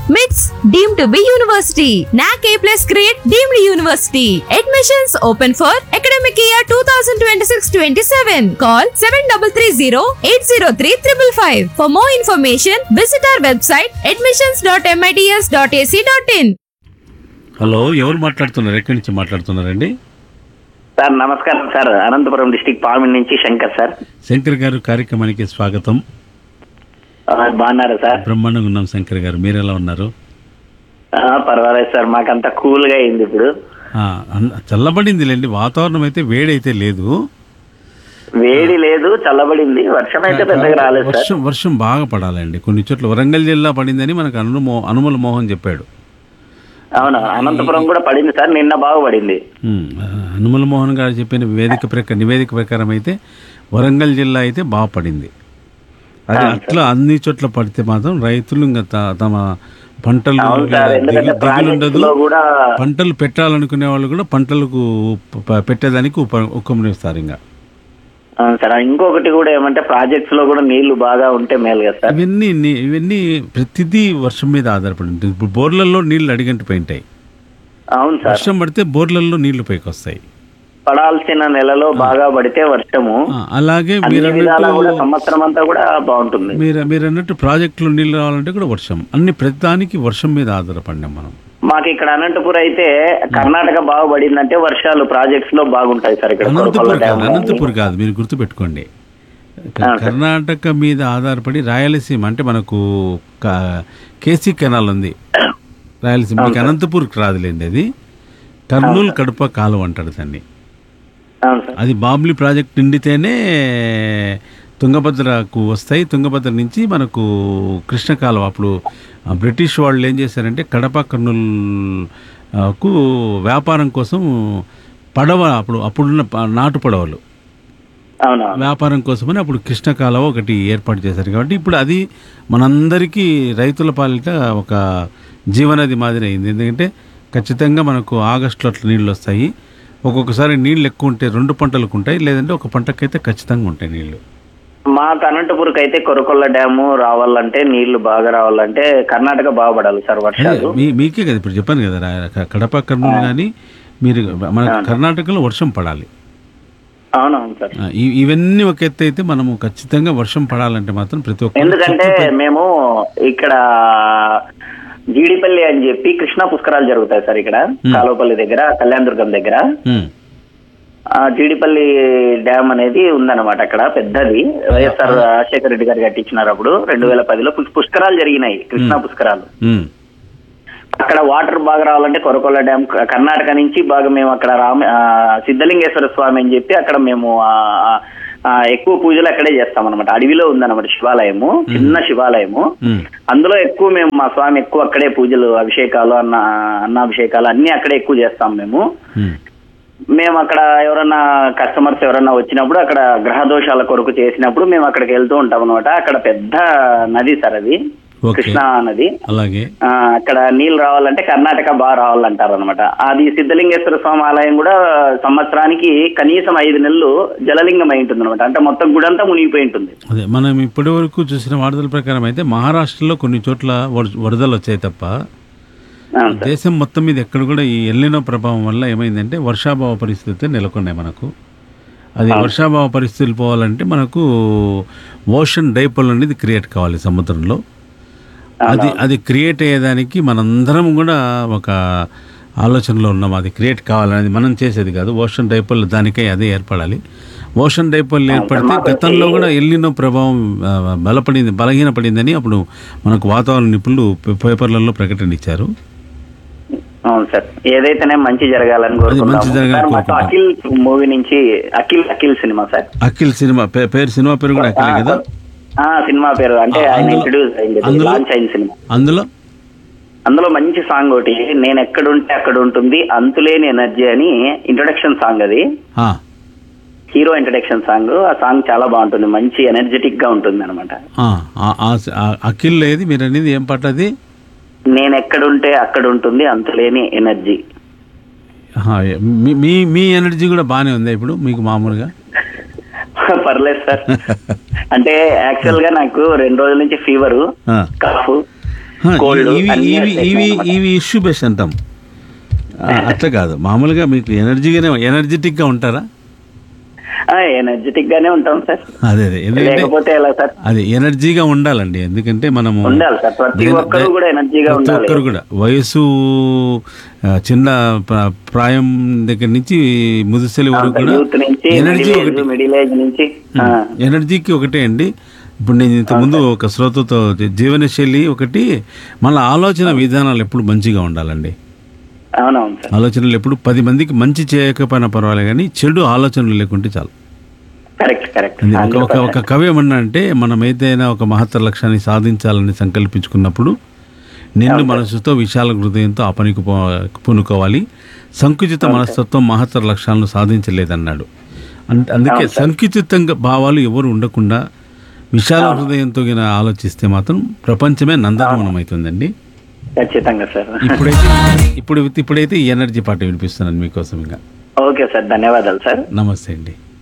MITS deemed to be university. NAC A+ grade deemed university. Admissions open for academic year 2026-27. Call 7330-803-555. For more information, visit our website admissions.mits.ac.in. Hello, ఎవరు మాట్లాడుతున్నారు? ఎక్కడి నుంచి మాట్లాడుతున్నారండి? Sir నమస్కారం sir. Anantapuram district Pamidi నుంచి Shankar sir. Shankar గారు, కార్యక్రమానికి స్వాగతం. బాగున్నారా సార్? బ్రహ్మాండంగా ఉన్నాం శంకర్ గారు, మీరు ఎలా ఉన్నారు? పర్వాలేదు సార్, మాకంతా కూల్గా అయింది ఇప్పుడు. చల్లబడింది లేండి, వాతావరణం అయితే వేడైతే లేదు. వేడి లేదు, చల్లబడింది. వర్షం అయితే పెద్దగా రాలేదు సార్. వర్షం బాగా పడాలండి. కొన్ని చోట్ల వరంగల్ జిల్లా పడిందని మనకు అనుమల మోహన్ చెప్పాడు. అవును, అనంతపురం కూడా పడింది సార్, నిన్న బాగా పడింది. అనుమల మోహన్ గారు చెప్పిన నివేదిక ప్రకారం అయితే వరంగల్ జిల్లా అయితే బాగా పడింది. అది అట్లా అన్ని చోట్ల పడితే మాత్రం రైతులు ఇంకా తమ పంటలు దిగులుండదు. పంటలు పెట్టాలనుకునే వాళ్ళు కూడా పంటలకు పెట్టేదానికి ఉపయోగిస్తారు. ఇంకా సార్ ఇంకొకటి కూడా ఏమంటే ప్రాజెక్ట్స్ లో కూడా నీళ్లు బాగా ఉంటే మేలు కదా సార్. ఇవన్నీ ప్రతిదీ వర్షం మీద ఆధారపడి ఉంటుంది. ఇప్పుడు బోర్లలో నీళ్లు అడిగంటిపోయింటాయి. అవును సార్, వర్షం పడితే బోర్లలో నీళ్లు పైకి వస్తాయి. పడాల్సిన నెలలో బాగా పడితే వర్షము, అలాగే సంవత్సరం అంతా కూడా బాగుంటుంది. మీరు అన్నట్టు ప్రాజెక్టులో నీళ్లు రావాలంటే కూడా వర్షం. ప్రతిదానికి వర్షం మీద ఆధారపడినాం మనం. మాకు ఇక్కడ అనంతపురం అయితే కర్ణాటక బాగా పడిందంటే వర్షాలు ప్రాజెక్ట్స్ లో బాగుంటాయి సార్. ఇక్కడ అనంతపూర్ కాదు, మీరు గుర్తుపెట్టుకోండి. కర్ణాటక మీద ఆధారపడి రాయలసీమ అంటే మనకు కేసీ కెనాల్ ఉంది రాయలసీమ. మీకు అనంతపూర్కి రాదులేండి, అది కర్నూలు కడప కాలువ అంటాడు దాన్ని. అది బాబ్లీ ప్రాజెక్ట్ నిండితేనే తుంగభద్రకు వస్తాయి. తుంగభద్ర నుంచి మనకు కృష్ణ కాలువ. అప్పుడు బ్రిటిష్ వాళ్ళు ఏం చేశారంటే కడప కర్నూలుకు వ్యాపారం కోసం అప్పుడున్న నాటు పడవలు వ్యాపారం కోసమని అప్పుడు కృష్ణ కాలువ ఒకటి ఏర్పాటు చేశారు. కాబట్టి ఇప్పుడు అది మనందరికీ రైతుల పాలిట ఒక జీవనది మాదిరి అయింది. ఎందుకంటే ఖచ్చితంగా మనకు ఆగస్టులో అట్లా నీళ్ళు వస్తాయి. ఒక్కొక్కసారి నీళ్ళు ఎక్కువ ఉంటే 2 పంటలకు ఉంటాయి, లేదంటే ఒక పంటకైతే ఖచ్చితంగా ఉంటాయి నీళ్లు. మా అనంతపురంకి అయితే కొరకొల్ల డ్యాము రావాలంటే నీళ్లు బాగా రావాలంటే కర్ణాటక బాగుపడాలి సార్. వర్షాలు మీకే కదా ఇప్పుడు చెప్పాను కదా, కడప కర్నూలు కానీ మీరు మన కర్ణాటకలో వర్షం పడాలి. అవునవును సార్. ఇవన్నీ ఒక ఎత్తు అయితే మనము ఖచ్చితంగా వర్షం పడాలంటే మాత్రం ప్రతి ఒక్క, ఎందుకంటే మేము ఇక్కడ జీడిపల్లి అని చెప్పి కృష్ణా పుష్కరాలు జరుగుతాయి సార్ ఇక్కడ కాలువపల్లి దగ్గర, కళ్యాణదుర్గం దగ్గర. జీడిపల్లి డ్యామ్ అనేది ఉందన్నమాట అక్కడ, పెద్దది. వైఎస్ఆర్ రాజశేఖర రెడ్డి గారు కట్టించినారు అప్పుడు 2010లో. పుష్కరాలు జరిగినాయి, కృష్ణా పుష్కరాలు. అక్కడ వాటర్ బాగా రావాలంటే కొరకొల్ల డ్యామ్ కర్ణాటక నుంచి బాగా మేము అక్కడ సిద్ధలింగేశ్వర స్వామి అని చెప్పి అక్కడ మేము ఎక్కువ పూజలు అక్కడే చేస్తాం అనమాట. అడవిలో ఉందన్నమాట శివాలయము, చిన్న శివాలయము. అందులో ఎక్కువ మేము మా స్వామి ఎక్కువ అక్కడే పూజలు, అభిషేకాలు, అన్నాభిషేకాలు అన్ని అక్కడే ఎక్కువ చేస్తాం మేము అక్కడ ఎవరన్నా కస్టమర్స్ ఎవరన్నా వచ్చినప్పుడు అక్కడ గ్రహ దోషాల కొరకు చేసినప్పుడు మేము అక్కడికి వెళ్తూ ఉంటాం అనమాట. అక్కడ పెద్ద నది సార్, అది కృష్ణా నది. అక్కడ నీళ్ళు రావాలంటే కర్ణాటక బాగా రావాలంటారు అనమాట. అది సిద్ధలింగేశ్వర స్వామి ఆలయం కూడా సంవత్సరానికి కనీసం 5 నెలలు జలలింగం అయి ఉంటుంది అనమాట. అంటే మొత్తం గుడి అంతా మునిగిపోయి ఉంటుంది. అదే మనం ఇప్పటి వరకు చూసిన వార్తల ప్రకారం అయితే మహారాష్ట్రలో కొన్ని చోట్ల వరదలు వచ్చాయి తప్ప దేశం మొత్తం మీద ఎక్కడ కూడా ఈ ఎల్నినో ప్రభావం వల్ల ఏమైందంటే వర్షాభావ పరిస్థితి నెలకొన్నాయి మనకు. అది వర్షాభావ పరిస్థితులు పోవాలంటే మనకు ఓషన్ డైపోల్ అనేది క్రియేట్ కావాలి సముద్రంలో. అది క్రియేట్ అయ్యేదానికి మనందరం కూడా ఒక ఆలోచనలో ఉన్నాం. అది క్రియేట్ కావాలనేది మనం చేసేది కాదు. ఓషన్ డైపోల్ దానికై అదే ఏర్పడాలి. ఓషన్ డైపోల్ ఏర్పడితే గతంలో కూడా ఎల్నినో ప్రభావం బలహీనపడిందని అప్పుడు మనకు వాతావరణ నిపుణులు పేపర్లలో ప్రకటన ఇచ్చారు. అవును సార్, ఏదైతేనే మంచి జరగాలని కోరుకుంటున్నాం. అఖిల్ మూవీ నుంచి Akhil cinema sir. Akhil cinema cinema పేరు కూడా అఖిల్ కదా. సినిమా పేరు అంటే ఆయన ఇంట్రడ్యూస్ అయింది, లాంచ్ అయిన సినిమా. అందులో మంచి సాంగ్ ఒకటి, నేను ఎక్కడుంటే అక్కడ ఉంటుంది అంతులేని ఎనర్జీ అని ఇంట్రొడక్షన్ సాంగ్. అది హీరో ఇంట్రొడక్షన్ సాంగ్. ఆ సాంగ్ చాలా బాగుంటుంది, మంచి ఎనర్జెటిక్ గా ఉంటుంది అనమాట. అఖిల్ ఏది మీరు అనేది ఏం పాట అది? నేను ఎక్కడుంటే అక్కడ ఉంటుంది అంతులేని ఎనర్జీ. మీ ఎనర్జీ కూడా బానే ఉంది ఇప్పుడు మీకు మామూలుగా? పర్లేదు సార్. అంటే యాక్చువల్ గా నాకు 2 రోజుల నుంచి ఫీవర్, కఫ్. కోల్డ్ ఇవి ఇష్యూ బెస్ట్ అంటాం. అట్లా కాదు, మామూలుగా మీకు ఎనర్జెటిక్ గా ఉంటారా? ఎనర్జెటిక్ గానే ఉంటాం సార్. అదే లేకపోతే ఎలా సార్? అది ఎనర్జీగా ఉండాలండి, ఎందుకంటే మనము ఉండాలి సార్, ప్రతి ఒక్కరు కూడా ఎనర్జీగా ప్రతి ఉండాలి. ఒక్కరు కూడా వయసు చిన్న ప్రాయం దగ్గర నుంచి ముదుసలి వరకు కూడా యూత్ నుంచి ఎనర్జీ ఒకటి, మిడిల్ ఏజ్ నుంచి ఎనర్జీకి ఒకటే అండి. ఇప్పుడు నేను ఇంతకుముందు ఒక శ్రోతతో జీవనశైలి ఒకటి, మళ్ళీ ఆలోచన విధానాలు ఎప్పుడు మంచిగా ఉండాలండి. అవునవును సార్. ఆలోచనలు ఎప్పుడు 10 మందికి మంచి చేయకపోయినా పర్వాలేదు, కానీ చెడు ఆలోచనలు లేకుంటే చాలు. Correct correct. ఒక కవి ఏమన్నా అంటే, మనం ఏదైనా ఒక మహత్తర లక్ష్యాన్ని సాధించాలని సంకల్పించుకున్నప్పుడు నిండు మనసుతో విశాల హృదయంతో ఆ పనికి పూనుకోవాలి. సంకుచిత మనస్తత్వం మహత్తర లక్ష్యాలను సాధించలేదన్నాడు. అందుకే సంకుచితంగా భావాలు ఎవరు ఉండకుండా విశాల హృదయంతో ఆలోచిస్తే మాత్రం ప్రపంచమే నందనవనం అవుతుందండి. ఖచ్చితంగా సార్. ఇప్పుడైతే ఈ ఎనర్జీ పాట వినిపిస్తున్నాను మీకోసం. ఇంకా ఓకే సార్, ధన్యవాదాలు సార్. నమస్తే అండి.